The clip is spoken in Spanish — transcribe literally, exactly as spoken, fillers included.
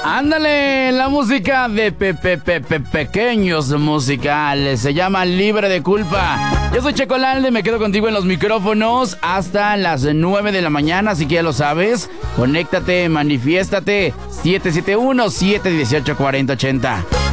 Ándale, la música de Pepe Pepe Pequeños Musicales. Se llama Libre de Culpa. Yo soy Checo Lalde, me quedo contigo en los micrófonos hasta las nueve de la mañana, así que ya lo sabes. Conéctate, manifiéstate. siete siete uno, siete uno ocho, cuatro cero ocho cero.